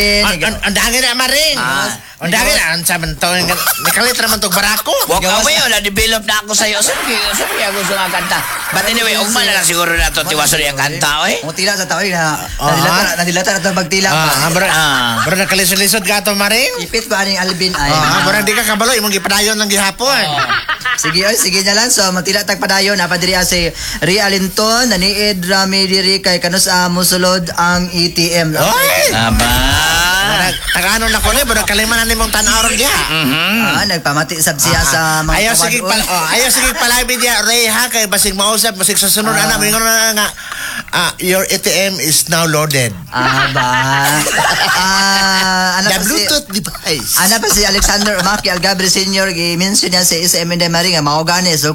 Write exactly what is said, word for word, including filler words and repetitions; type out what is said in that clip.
Ang dagin na maring. Ang dagin na. Ang sabi to. Nakalit naman itong barako. Walk away, wala develop na ako sa'yo. Sabi ko, gusto nga kanta. But anyway, ugma na lang siguro na ito. Tiwaso na yung kanta, eh. Kung tila sa tao, na nadilata na ito magtila pa. Ah, bro, bro, nakalisod-lisod ka ito maring. Ipit pa aning Alvin ay. Ah, bro, di ka kabalo. Imong gipadayon ng gihapon. Sige, oy, sige na lang. So, magtila tagpadayon. Napadiri si Ria Linton, naniid rami diri kay kanus sa musulod ang E T M. Oy! Aba. Tagano na ko ni, bro, kalimanan ni mong tanaron diya. Ah, nagpamati sab siya sa mga Ayaw sige kawadon. pal oh, ayaw sige palabi dia Ray ha kay basig mausap basig sa sunod ana mingon na nga ah, your A T M is now loaded. Ah, ba? Ah, ano The pa si... Bluetooth device. Ano pa si Alexander Umaki Algabre Senior i-mention niya sa S M and Maring nga mao gani so